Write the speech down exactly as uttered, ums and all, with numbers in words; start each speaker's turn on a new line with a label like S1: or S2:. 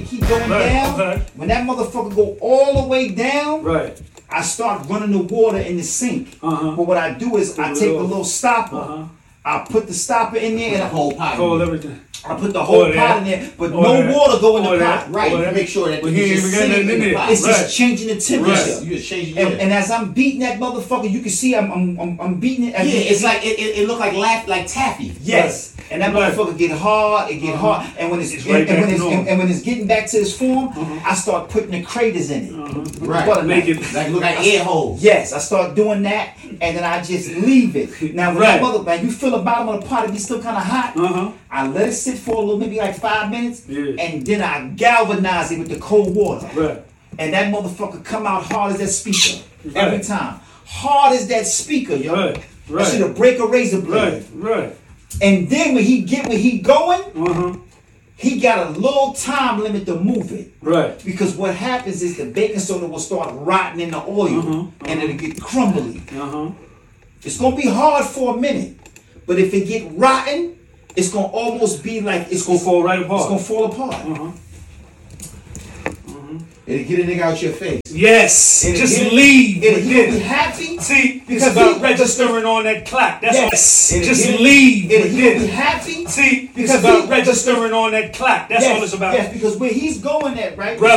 S1: it keep going
S2: right,
S1: down.
S2: okay.
S1: When that motherfucker go all the way down,
S2: Right.
S1: I start running the water in the sink.
S2: Uh-huh.
S1: But what I do is I take a little stopper.
S2: Uh-huh.
S1: I put the stopper in there and
S3: The
S1: I
S3: whole pot.
S2: Hold everything.
S1: I put the whole
S2: Pour
S1: pot
S2: that.
S1: in there, but
S2: Pour
S1: no
S2: that.
S1: water go in
S2: Pour
S1: the
S2: that.
S1: pot.
S3: Right,
S2: Pour
S3: you
S2: that.
S3: make sure that
S2: But
S3: it's
S2: he ain't
S3: just
S2: even got
S3: sitting
S2: nothing
S3: in
S2: in
S3: the
S2: it.
S3: pot.
S1: It's
S2: Right.
S1: just changing the temperature.
S3: Right. You just changing
S1: And,
S3: it.
S1: and as I'm beating that motherfucker, you can see I'm I'm I'm, I'm beating it.
S3: Yeah, it's like it, it, it look like laugh like taffy.
S1: Yes. And that
S2: Right.
S1: motherfucker get hard, it get
S2: Uh-huh.
S1: hard, and when it's,
S2: It's
S1: and,
S2: right
S1: and when
S2: back
S1: it's
S2: to
S1: and,
S2: normal.
S1: and when it's getting back to its form,
S2: Uh-huh.
S1: I start putting the craters in it.
S2: Uh-huh.
S1: With the
S3: Right.
S1: butter
S2: Make
S1: knife.
S2: it.
S3: Like look like air holes.
S1: Yes, I start doing that, and then I just leave it. Now when
S2: Right.
S1: that mother, man, you feel the bottom of the pot, it be still kind of hot.
S2: Uh-huh.
S1: I let it sit for a little, maybe like five minutes,
S2: Yeah.
S1: and then I galvanize it with the cold water.
S2: Right.
S1: And that motherfucker come out hard as that speaker every
S2: Right.
S1: time. Hard as that speaker, yo.
S2: Right.
S1: That should
S2: Right.
S1: have break a razor blade.
S2: Right. Right.
S1: And then when he get where he going,
S2: Uh-huh.
S1: he got a little time limit to move it.
S2: Right.
S1: Because what happens is the baking soda will start rotting in the oil
S2: Uh-huh, uh-huh.
S1: and it'll get crumbly.
S2: Uh-huh.
S1: It's gonna be hard for a minute, but if it get rotten, it's gonna almost be like it's,
S2: It's gonna fall right apart.
S1: It's gonna fall apart.
S2: Uh-huh.
S3: It'll get a nigga out your face.
S2: Yes.
S1: It'll
S2: Just
S1: get-
S2: leave.
S1: It'll,
S2: with
S1: he'll
S2: this.
S1: be happy.
S2: See,
S1: Because
S2: it's about
S1: he-
S2: registering on that clock. That's
S1: Yes.
S2: all.
S1: It'll
S2: Just
S1: get-
S2: leave.
S1: It'll,
S2: with
S1: he'll be
S2: this.
S1: happy.
S2: See, it's
S1: Because
S2: about
S1: he-
S2: registering on that clock. That's
S1: yes,
S2: all it's about.
S1: Yes, because where he's going at, right?
S2: Brother.